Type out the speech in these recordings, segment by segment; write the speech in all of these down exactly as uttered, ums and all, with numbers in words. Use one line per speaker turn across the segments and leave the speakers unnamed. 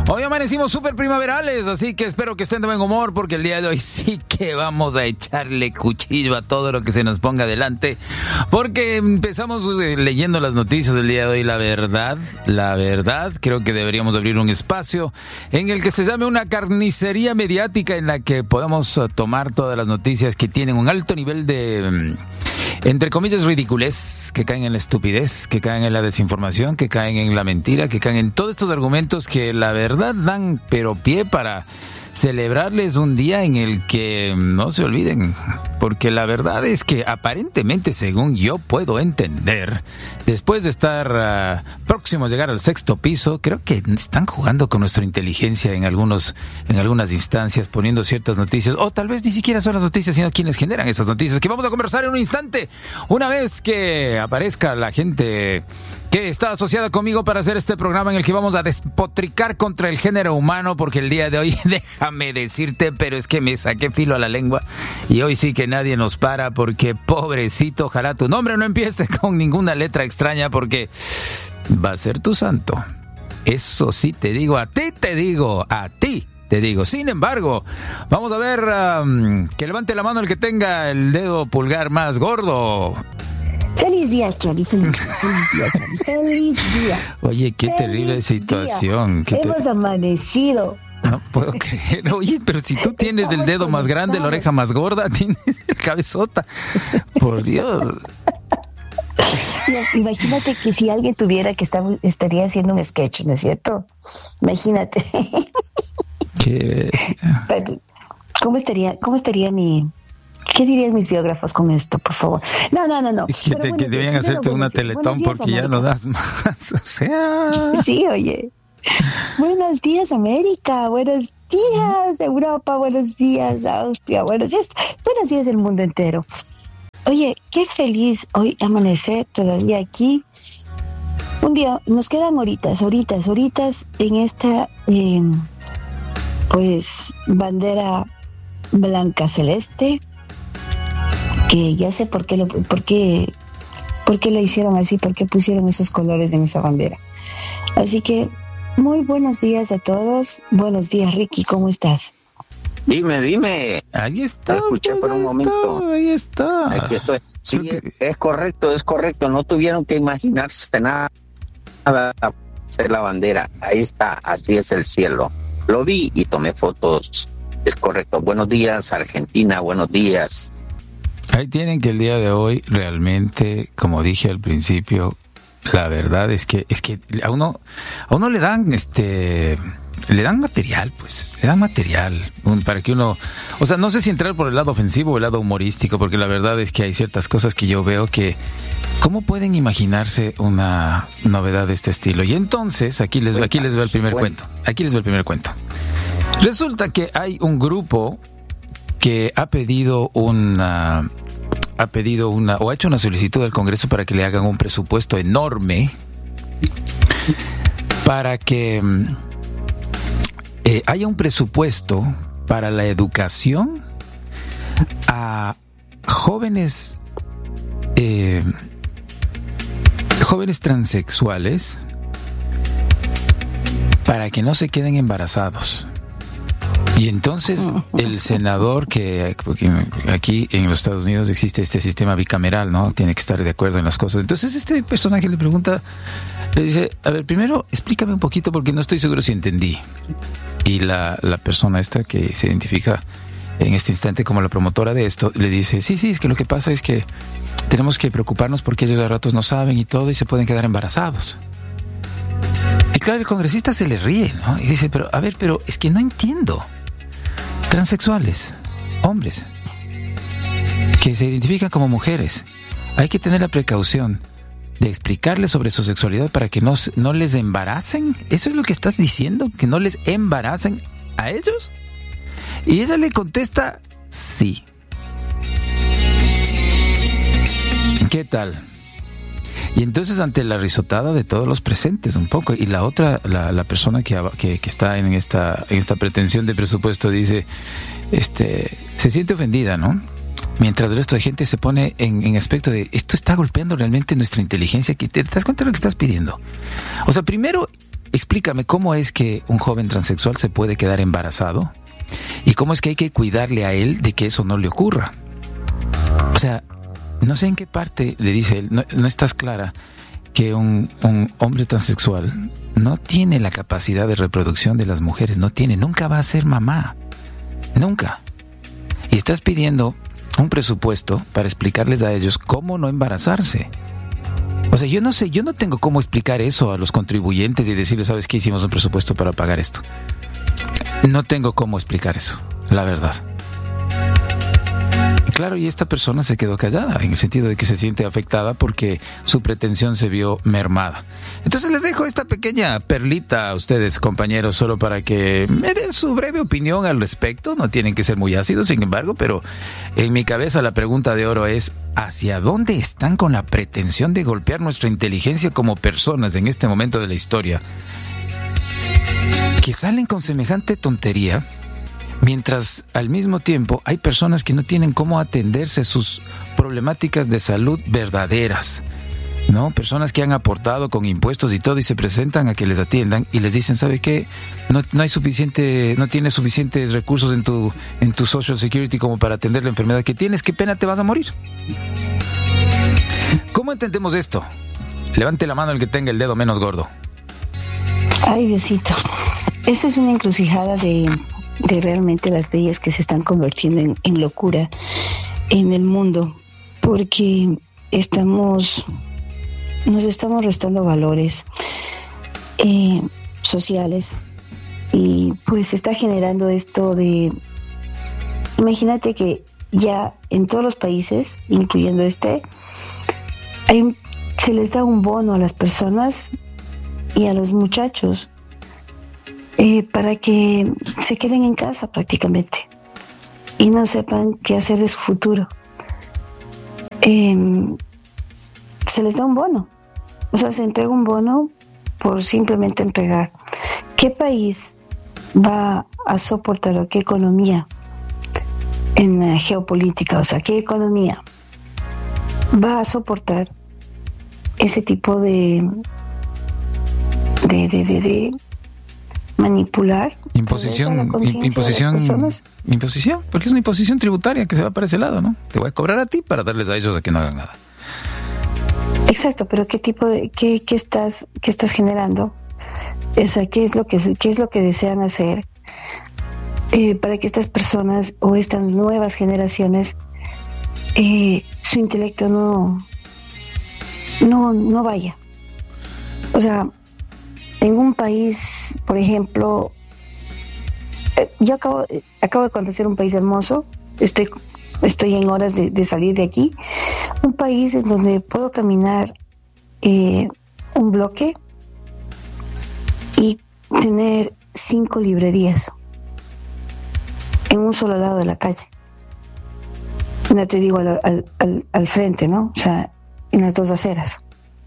Hoy amanecimos súper primaverales, así que espero que estén de buen humor, porque el día de hoy sí que vamos a echarle cuchillo a todo lo que se nos ponga adelante, porque empezamos eh, leyendo las noticias del día de hoy. La verdad, la verdad, creo que deberíamos abrir un espacio en el que se llame una carnicería mediática, en la que podamos uh, tomar todas las noticias que tienen un alto nivel de... Um, entre comillas, ridiculez, que caen en la estupidez, que caen en la desinformación, que caen en la mentira, que caen en todos estos argumentos que la verdad dan pero pie para celebrarles un día en el que no se olviden, porque la verdad es que aparentemente, según yo puedo entender, después de estar uh, próximo a llegar al sexto piso, creo que están jugando con nuestra inteligencia en algunos, en algunas instancias, poniendo ciertas noticias, o tal vez ni siquiera son las noticias, sino quienes generan esas noticias, que vamos a conversar en un instante, una vez que aparezca la gente que está asociada conmigo para hacer este programa, en el que vamos a despotricar contra el género humano, porque el día de hoy, déjame decirte, pero es que me saqué filo a la lengua, y hoy sí que nadie nos para, porque pobrecito, ojalá tu nombre no empiece con ninguna letra extraña, porque va a ser tu santo. Eso sí te digo, a ti te digo, a ti te digo. Sin embargo, vamos a ver, um, que levante la mano el que tenga el dedo pulgar más gordo.
Feliz día, Chori, feliz día, feliz día, Chori, feliz día.
Oye, qué feliz terrible situación. ¿Qué
Hemos te... amanecido.
No puedo creer. Oye, pero si tú tienes el dedo más grande, la oreja más gorda, tienes el cabezota. Por Dios.
Imagínate que si alguien tuviera que estar, estaría haciendo un sketch, ¿no es cierto? Imagínate.
Qué
pero, ¿Cómo estaría, cómo estaría mi... ¿Qué dirían mis biógrafos con esto, por favor? No, no, no, no.
Que, te, bueno, que debían hacerte una teletón días, porque América. Ya no das más. O sea...
Sí, oye. Buenos días, América. Buenos días, Europa. Buenos días, Austria. Buenos días, buenos días, el mundo entero. Oye, qué feliz hoy amanecer todavía aquí. Un día, nos quedan horitas, horitas, horitas en esta, eh, pues, bandera blanca celeste. Que ya sé por qué, lo, por qué, por qué la hicieron así, por qué pusieron esos colores en esa bandera. Así que, muy buenos días a todos. Buenos días, Ricky, ¿cómo estás?
Dime, dime.
Ahí está.
Te escuché
pues,
por un
ahí
momento.
Está, ahí está.
Aquí estoy. Sí,
que...
es, es correcto, es correcto. No tuvieron que imaginarse nada, nada hacer la bandera. Ahí está, así es el cielo. Lo vi y tomé fotos. Es correcto. Buenos días, Argentina. Buenos días.
Ahí tienen que el día de hoy realmente, como dije al principio, la verdad es que es que a uno a uno le dan este le dan material, pues, le dan material un, para que uno, o sea, no sé si entrar por el lado ofensivo o el lado humorístico, porque la verdad es que hay ciertas cosas que yo veo que ¿cómo pueden imaginarse una novedad de este estilo? Y entonces, aquí les aquí les va el primer cuento. Aquí les va el primer cuento. Resulta que hay un grupo que ha pedido una ha pedido una o ha hecho una solicitud al Congreso para que le hagan un presupuesto enorme para que eh, haya un presupuesto para la educación a jóvenes eh, jóvenes transexuales, para que no se queden embarazados. Y entonces el senador, que porque aquí en los Estados Unidos existe este sistema bicameral, ¿no? Tiene que estar de acuerdo en las cosas. Entonces este personaje le pregunta, le dice, a ver, primero explícame un poquito porque no estoy seguro si entendí. Y la, la persona esta, que se identifica en este instante como la promotora de esto, le dice, sí, sí, es que lo que pasa es que tenemos que preocuparnos porque ellos a ratos no saben y todo y se pueden quedar embarazados. Y claro, el congresista se le ríe, ¿no? Y dice, pero a ver, pero es que no entiendo. Transexuales, hombres, que se identifican como mujeres, hay que tener la precaución de explicarles sobre su sexualidad para que no, no les embaracen. ¿Eso es lo que estás diciendo? ¿Que no les embaracen a ellos? Y ella le contesta, sí. ¿Qué tal? Y entonces, ante la risotada de todos los presentes un poco, y la otra, la, la persona que, que, que está en esta, en esta pretensión de presupuesto dice, este, se siente ofendida, ¿no? Mientras el resto de gente se pone en, en aspecto de, esto está golpeando realmente nuestra inteligencia, que te, te das cuenta de lo que estás pidiendo. O sea, primero, explícame, ¿cómo es que un joven transexual se puede quedar embarazado? ¿Y cómo es que hay que cuidarle a él de que eso no le ocurra? O sea, no sé en qué parte le dice él, no, no estás clara que un, un hombre transexual no tiene la capacidad de reproducción de las mujeres, no tiene, nunca va a ser mamá, nunca. Y estás pidiendo un presupuesto para explicarles a ellos cómo no embarazarse. O sea, yo no sé, yo no tengo cómo explicar eso a los contribuyentes y decirles, ¿sabes qué? Hicimos un presupuesto para pagar esto. No tengo cómo explicar eso, la verdad. Claro, y esta persona se quedó callada, en el sentido de que se siente afectada porque su pretensión se vio mermada. Entonces les dejo esta pequeña perlita a ustedes, compañeros, solo para que me den su breve opinión al respecto. No tienen que ser muy ácidos, sin embargo, pero en mi cabeza la pregunta de oro es: ¿hacia dónde están con la pretensión de golpear nuestra inteligencia como personas en este momento de la historia? Que salen con semejante tontería, mientras al mismo tiempo hay personas que no tienen cómo atenderse sus problemáticas de salud verdaderas, ¿no? Personas que han aportado con impuestos y todo y se presentan a que les atiendan y les dicen, ¿sabe qué? No, no hay suficiente, no tienes suficientes recursos en tu, en tu Social Security como para atender la enfermedad que tienes, qué pena, te vas a morir. ¿Cómo entendemos esto? Levante la mano el que tenga el dedo menos gordo.
Ay, Diosito, eso es una encrucijada de... de realmente las leyes que se están convirtiendo en, en locura en el mundo, porque estamos nos estamos restando valores eh, sociales y pues se está generando esto de, imagínate que ya en todos los países, incluyendo este, hay, se les da un bono a las personas y a los muchachos Eh, para que se queden en casa prácticamente y no sepan qué hacer de su futuro. Eh, se les da un bono, o sea, se entrega un bono por simplemente entregar. ¿Qué país va a soportar o qué economía en la geopolítica, o sea, qué economía va a soportar ese tipo de de de de, de manipular,
imposición, imposición, imposición, porque es una imposición tributaria que se va para ese lado, ¿no? Te voy a cobrar a ti para darles a ellos a que no hagan nada.
Exacto, pero qué tipo de, qué, qué estás, qué estás generando, o sea, qué es lo que, qué es lo que desean hacer eh, para que estas personas o estas nuevas generaciones eh, su intelecto no, no, no vaya, o sea. En un país, por ejemplo, eh, yo acabo, eh, acabo de conocer un país hermoso, estoy, estoy en horas de, de salir de aquí, un país en donde puedo caminar eh, un bloque y tener cinco librerías en un solo lado de la calle. No te digo al, al, al, al frente, ¿no? O sea, en las dos aceras.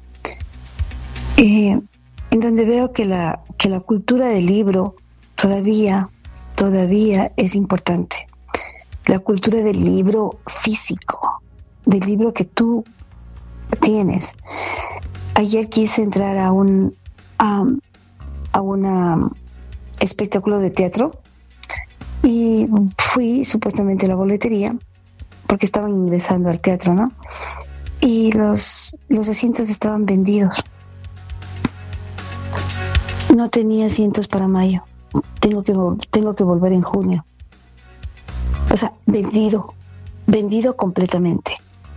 Eh, en donde veo que la que la cultura del libro todavía todavía es importante. La cultura del libro físico, del libro que tú tienes. Ayer quise entrar a un a, a un espectáculo de teatro y fui supuestamente a la boletería porque estaban ingresando al teatro, ¿no? Y los los asientos estaban vendidos. No tenía asientos para mayo. Tengo que tengo que volver en junio. O sea, vendido, vendido completamente.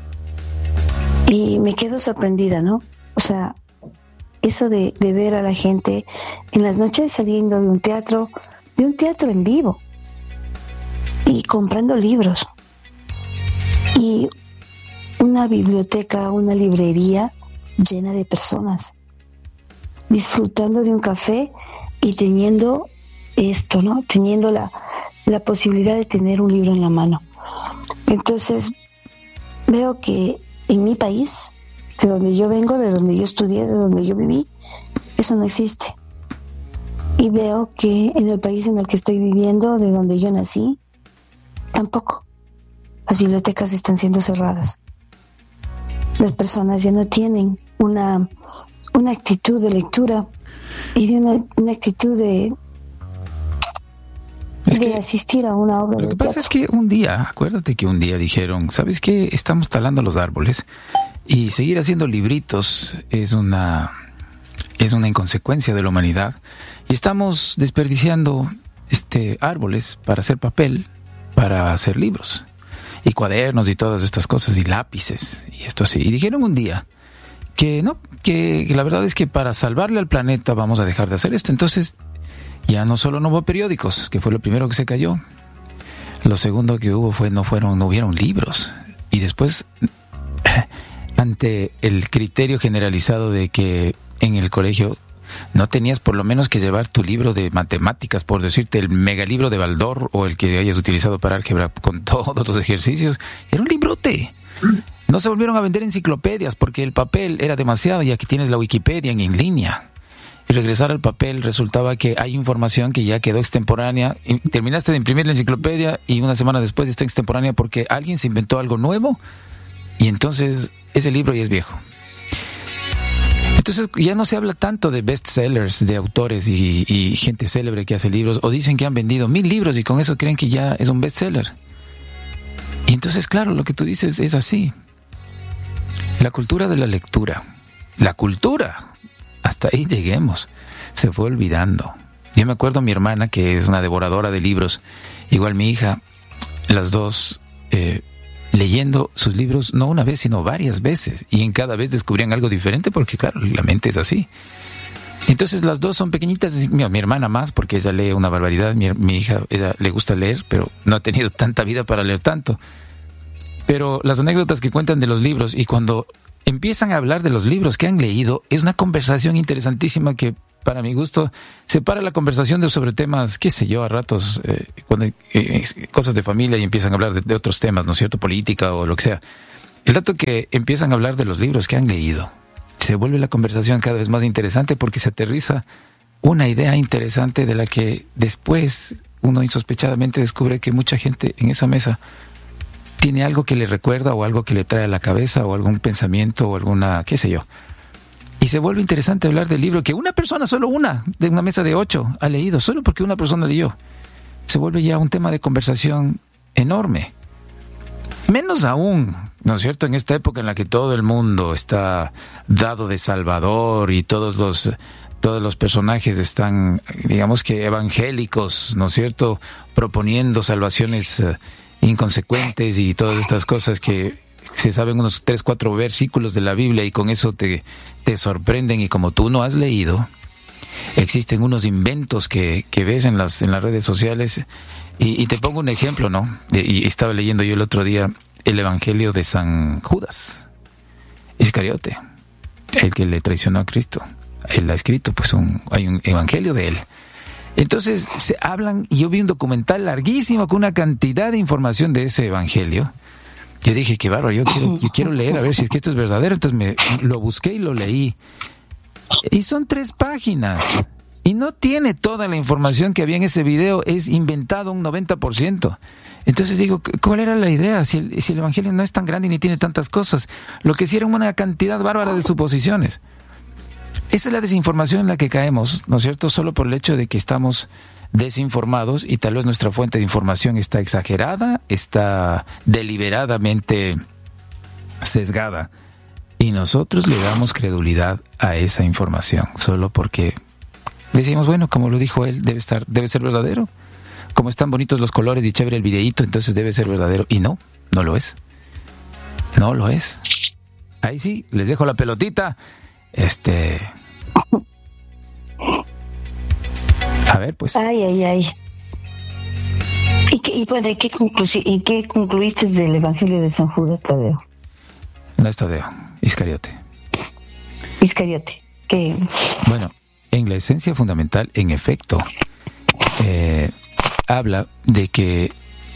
Y me quedo sorprendida, ¿no? O sea, eso de, de ver a la gente en las noches saliendo de un teatro, de un teatro en vivo y comprando libros y una biblioteca, una librería llena de personas disfrutando de un café y teniendo esto, ¿no? Teniendo la, la posibilidad de tener un libro en la mano. Entonces, veo que en mi país, de donde yo vengo, de donde yo estudié, de donde yo viví, eso no existe. Y veo que en el país en el que estoy viviendo, de donde yo nací, tampoco. Las bibliotecas están siendo cerradas. Las personas ya no tienen una... una actitud de lectura y de una, una actitud de,
es
de
que,
asistir a una obra de teatro.
Lo que pasa es que un día, acuérdate que un día dijeron, ¿sabes qué? Estamos talando los árboles y seguir haciendo libritos es una, es una inconsecuencia de la humanidad y estamos desperdiciando este árboles para hacer papel, para hacer libros y cuadernos y todas estas cosas y lápices y esto así. Y dijeron un día que no, que, que la verdad es que para salvarle al planeta vamos a dejar de hacer esto. Entonces ya no solo no hubo periódicos, que fue lo primero que se cayó. Lo segundo que hubo fue no fueron no hubieron libros. Y después ante el criterio generalizado de que en el colegio no tenías por lo menos que llevar tu libro de matemáticas, por decirte el megalibro de Baldor o el que hayas utilizado para álgebra con todos los ejercicios. Era un librote. No se volvieron a vender enciclopedias porque el papel era demasiado y aquí tienes la Wikipedia en, en línea. Y regresar al papel resultaba que hay información que ya quedó extemporánea. Y terminaste de imprimir la enciclopedia y una semana después está extemporánea porque alguien se inventó algo nuevo y entonces ese libro ya es viejo. Entonces ya no se habla tanto de bestsellers, de autores y, y gente célebre que hace libros, o dicen que han vendido mil libros y con eso creen que ya es un bestseller. Y entonces, claro, lo que tú dices es así. La cultura de la lectura, la cultura, hasta ahí lleguemos, se fue olvidando. Yo me acuerdo a mi hermana, que es una devoradora de libros, igual mi hija, las dos... Eh, leyendo sus libros no una vez sino varias veces y en cada vez descubrían algo diferente porque claro, la mente es así. Entonces las dos son pequeñitas, mi, mi hermana más porque ella lee una barbaridad, mi, mi hija ella le gusta leer pero no ha tenido tanta vida para leer tanto, pero las anécdotas que cuentan de los libros y cuando empiezan a hablar de los libros que han leído es una conversación interesantísima que para mi gusto separa la conversación de sobre temas, qué sé yo, a ratos, eh, cuando, eh, cosas de familia y empiezan a hablar de, de otros temas, ¿no es cierto? Política o lo que sea. El rato que empiezan a hablar de los libros que han leído, se vuelve la conversación cada vez más interesante porque se aterriza una idea interesante de la que después uno insospechadamente descubre que mucha gente en esa mesa tiene algo que le recuerda o algo que le trae a la cabeza o algún pensamiento o alguna, qué sé yo. Y se vuelve interesante hablar del libro que una persona, solo una, de una mesa de ocho, ha leído, solo porque una persona leyó. Se vuelve ya un tema de conversación enorme. Menos aún, ¿no es cierto?, en esta época en la que todo el mundo está dado de salvador y todos los, todos los personajes están, digamos que evangélicos, ¿no es cierto?, proponiendo salvaciones uh, inconsecuentes y todas estas cosas que se saben unos tres, cuatro versículos de la Biblia y con eso te, te sorprenden y como tú no has leído, existen unos inventos que, que ves en las, en las redes sociales y, y te pongo un ejemplo, ¿no? De, y estaba leyendo yo el otro día el Evangelio de San Judas Iscariote, el que le traicionó a Cristo. Él ha escrito, pues un, hay un Evangelio de él. Entonces se hablan, y yo vi un documental larguísimo con una cantidad de información de ese Evangelio. Yo dije, qué bárbaro, yo quiero, yo quiero leer a ver si es que esto es verdadero. Entonces me lo busqué y lo leí. Y son tres páginas. Y no tiene toda la información que había en ese video. Es inventado un noventa por ciento. Entonces digo, ¿cuál era la idea? Si el, si el Evangelio no es tan grande ni tiene tantas cosas. Lo que sí era una cantidad bárbara de suposiciones. Esa es la desinformación en la que caemos, ¿no es cierto? Solo por el hecho de que estamos desinformados y tal vez nuestra fuente de información está exagerada, está deliberadamente sesgada y nosotros le damos credulidad a esa información solo porque decimos, bueno, como lo dijo él, debe estar, debe ser verdadero. Como están bonitos los colores y chévere el videíto, entonces debe ser verdadero. Y no, no lo es. No lo es. Ahí sí, les dejo la pelotita. Este... A ver, pues.
Ay, ay, ay. ¿Y, qué, y bueno, ¿y qué, conclu- ¿y qué concluiste del Evangelio de San Judas Tadeo?
No es Tadeo, Iscariote.
Iscariote. Que...
Bueno, en la esencia fundamental, en efecto, eh, habla de que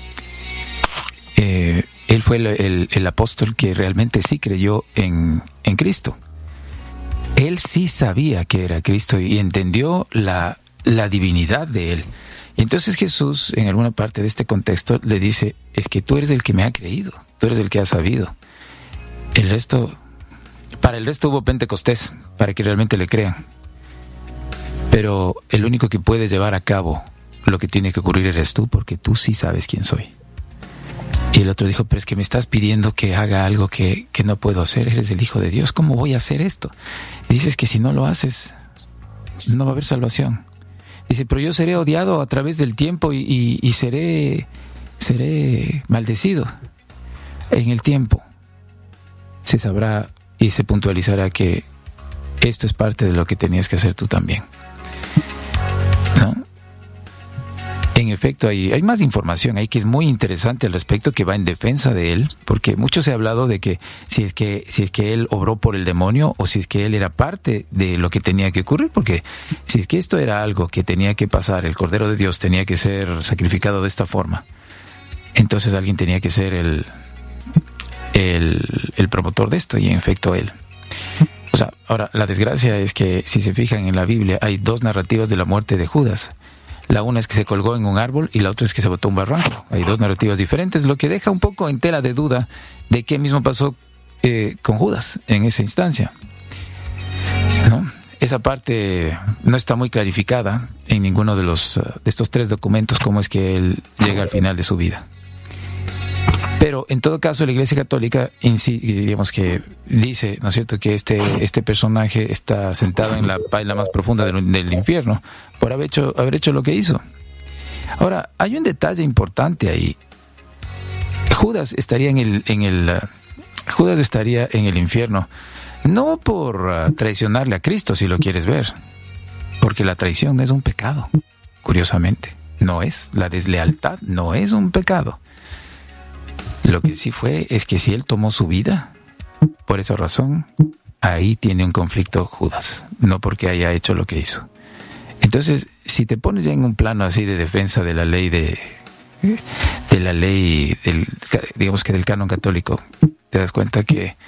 eh, él fue el, el, el apóstol que realmente sí creyó en, en Cristo. Él sí sabía que era Cristo y entendió la, la divinidad de él. Y entonces Jesús, en alguna parte de este contexto, le dice, es que tú eres el que me ha creído, tú eres el que ha sabido. El resto, para el resto hubo Pentecostés, para que realmente le crean. Pero el único que puede llevar a cabo lo que tiene que ocurrir eres tú, porque tú sí sabes quién soy. Y el otro dijo, pero es que me estás pidiendo que haga algo que, que no puedo hacer. Eres el Hijo de Dios, ¿cómo voy a hacer esto? Y dices que si no lo haces, no va a haber salvación. Dice, pero yo seré odiado a través del tiempo y, y, y seré, seré maldecido. En el tiempo se sabrá y se puntualizará que esto es parte de lo que tenías que hacer tú también, ¿no? En efecto, hay, hay más información ahí que es muy interesante al respecto, que va en defensa de él, porque mucho se ha hablado de que si es que si es que él obró por el demonio o si es que él era parte de lo que tenía que ocurrir, porque si es que esto era algo que tenía que pasar, el Cordero de Dios tenía que ser sacrificado de esta forma, entonces alguien tenía que ser el, el, el promotor de esto, y en efecto él. O sea, ahora, la desgracia es que si se fijan en la Biblia hay dos narrativas de la muerte de Judas. La una es que se colgó en un árbol y la otra es que se botó un barranco. Hay dos narrativas diferentes, lo que deja un poco en tela de duda de qué mismo pasó eh, con Judas en esa instancia, ¿no? Esa parte no está muy clarificada en ninguno de los de estos tres documentos, cómo es que él llega al final de su vida. Pero en todo caso la Iglesia Católica, digamos que dice, ¿no es cierto?, que este este personaje está sentado en la paila más profunda del, del infierno por haber hecho haber hecho lo que hizo. Ahora, hay un detalle importante ahí. Judas estaría en el en el uh, Judas estaría en el infierno no por uh, traicionarle a Cristo, si lo quieres ver, porque la traición no es un pecado. Curiosamente, no es. La deslealtad no es un pecado. Lo que sí fue es que si él tomó su vida, por esa razón, ahí tiene un conflicto Judas, no porque haya hecho lo que hizo. Entonces, si te pones ya en un plano así de defensa de la ley de, de la ley, del, digamos que del canon católico, te das cuenta que